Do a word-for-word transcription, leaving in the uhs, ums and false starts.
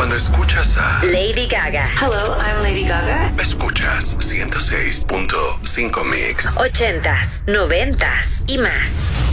Cuando escuchas a Lady Gaga. Hello, I'm Lady Gaga. Escuchas ciento seis punto cinco Mix. Ochentas, noventas y más.